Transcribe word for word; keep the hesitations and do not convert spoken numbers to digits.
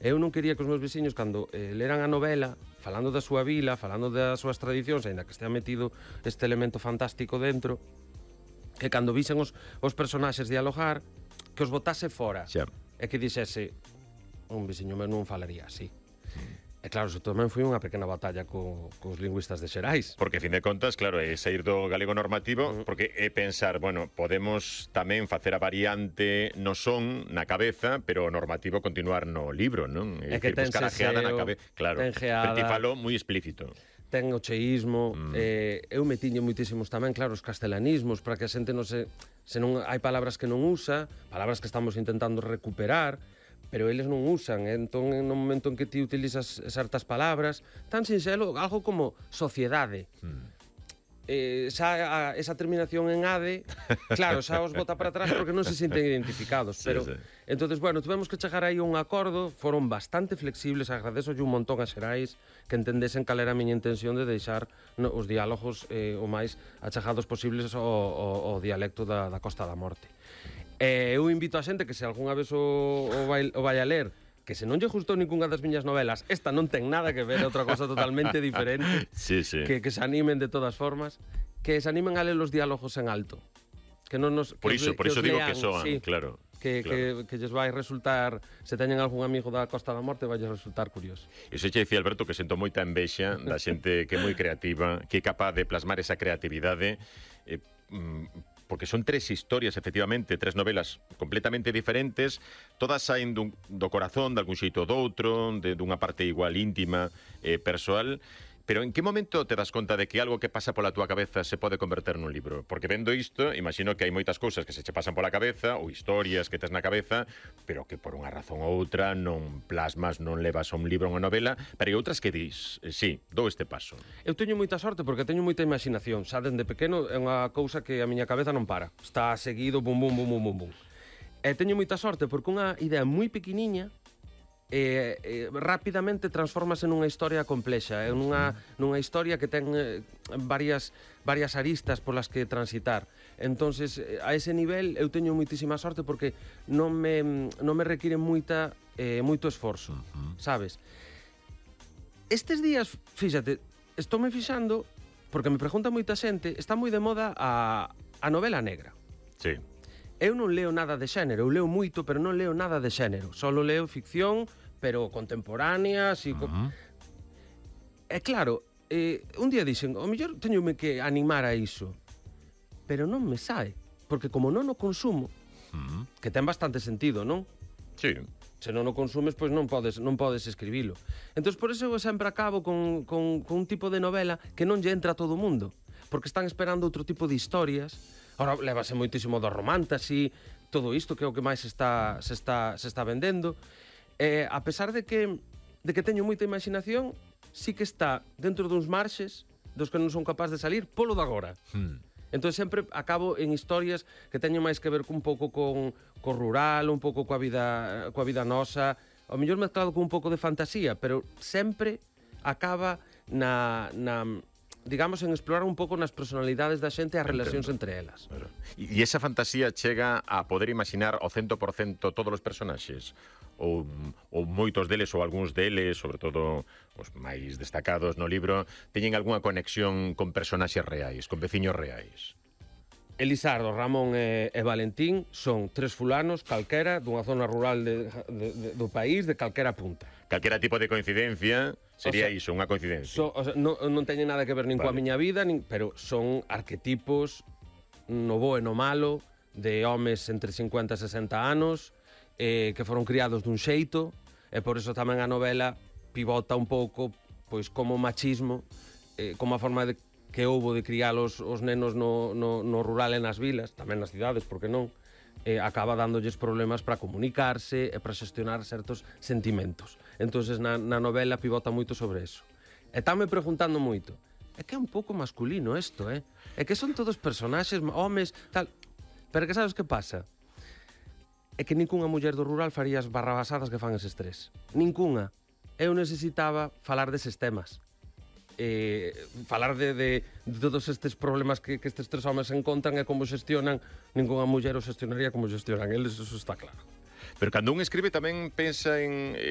Eu non quería que os meus veciños, cando eh, leran a novela, falando da súa vila, falando das súas tradicións, ainda que estea metido este elemento fantástico dentro, que cando visen os, os personaxes dialogar, que os botase fora. Xa. E que dixese, un veciño meu non falaría así. E claro, iso tamén foi unha pequena batalla co, cos lingüistas de Xerais. Porque, a fin de contas, claro, é sair do galego normativo, Mm. porque é pensar, bueno, podemos tamén facer a variante no son, na cabeza, pero o normativo continuar no libro, non? É que ten buscar a geada na seseo, cabeza. Claro, ten geada. pero ti falo moi explícito. Ten o cheísmo, Mm. eh, eu metiño moitísimos tamén, claro, os castelanismos, para que a xente non se... Se non hai palabras que non usa, palabras que estamos intentando recuperar, pero eles non usan, e entón, no momento en que ti utilizas certas palabras, tan sinxelo, algo como sociedade. Mm. Eh, xa a, esa terminación en ade, claro, xa os bota para atrás porque non se sinten identificados, Sí, pero sí. entonces, bueno, tuvemos que chegar aí a un acordo, foron bastante flexibles, agradezo un montón a Xerais que entendesen cal era a miña intención de deixar no, os diálogos eh, o máis achegados posibles ao, ao, ao dialecto da, da Costa da Morte. Eh, eu invito a xente que se algunha vez o, o, vai, o vai a ler, que se non lle gustou ningunha das miñas novelas, esta non ten nada que ver, é outra cosa totalmente diferente, Sí, sí. que, que se animen de todas formas, que se animen a ler os diálogos en alto. Que non nos, Por que iso, os- por que iso os digo lean, que soan, sí, claro. que, claro. que, que lles vai resultar, se teñen algún amigo da Costa da Morte, vai resultar curioso. Iso che dicía Alberto que sento moita envexa da xente que é moi creativa, que é capaz de plasmar esa creatividade, eh, mm, porque son tres historias, efectivamente, tres novelas completamente diferentes, todas saen dun, do corazón, de algún xeito do outro, de, dunha parte igual íntima, eh, persoal. Pero en que momento te das conta de que algo que pasa pola túa cabeza se pode converter nun libro? Porque vendo isto, imagino que hai moitas cousas que se che pasan pola cabeza, ou historias que tes na cabeza, pero que por unha razón ou outra non plasmas, non levas a un libro ou unha novela, pero hai outras que dis, eh, sí, dou este paso. Eu teño moita sorte porque teño moita imaginación, xa dende pequeno é unha cousa que a miña cabeza non para. Está seguido, bum, bum, bum, bum, bum, bum. E teño moita sorte porque unha idea moi pequeniña eh, eh, rapidamente transformase nunha historia complexa, é nunha, nunha historia que ten eh, varias, varias aristas polas que transitar. Entonces, eh, a ese nivel eu teño moitísima sorte porque non me, non me require moita, eh, moito esforzo, sabes? Estes días, fíxate, estou me fixando, porque me pregunta moita xente, está moi de moda a, a novela negra. Sí. Eu non leo nada de xénero, eu leo moito, pero non leo nada de xénero. Solo leo ficción, pero contemporánea, así... Uh -huh. E claro, eh, un día dixen, o mellor teñome que animar a iso, pero non me sae, porque como non o consumo, uh -huh. que ten bastante sentido, non? Sí. Se non o consumes, pois non podes, non podes escribilo. Entón, por eso eu sempre acabo con, con, con un tipo de novela que non lle entra a todo o mundo, porque están esperando outro tipo de historias. Ahora levase moitísimo do romantasy, todo isto que é o que máis está, se, está, se está vendendo. Eh, a pesar de que, de que teño moita imaginación, sí que está dentro duns marxes dos que non son capaz de salir polo de agora. Hmm. Entón sempre acabo en historias que teñen máis que ver un pouco con co rural, un pouco coa vida, coa vida nosa, ao mellor mezclado con un pouco de fantasía, pero sempre acaba na... na digamos, en explorar un pouco nas personalidades da xente e as relacións entre elas. Claro. E esa fantasía chega a poder imaginar ao cento por cento todos os personaxes? Ou, ou moitos deles, ou algúns deles, sobre todo os máis destacados no libro, teñen algunha conexión con personaxes reais, con veciños reais? Elisardo, Ramón e, e Valentín son tres fulanos, calquera, dunha zona rural de, de, de, do país, de calquera punta. Calquera tipo de coincidencia sería o sea, iso, unha coincidencia. So, o sea, non, non teñen nada que ver nin vale. coa miña vida, nin, pero son arquetipos no bo e no malo de homes entre cincuenta e sesenta anos eh, que foron criados dun xeito e por eso tamén a novela pivota un pouco pois como machismo, eh, como a forma de que houbo de criar os, os nenos no, no, no rural e nas vilas, tamén nas cidades, porque non, eh, acaba dándolles problemas para comunicarse e para xestionar certos sentimentos. Entonces na, na novela pivota moito sobre eso. E estánme preguntando moito, é que é un pouco masculino isto, eh? É que son todos personaxes, homes, tal... Pero que sabes que pasa? É que ningunha muller do rural faría as barrabasadas que fan eses tres. Ningunha. Eu necesitaba falar deses temas. Eh, falar de, de, de todos estes problemas que, que estes tres homes encontran e como xestionan. Ningunha muller o xestionaría como xestionan eles, eso está claro. Pero cando un escribe tamén pensa en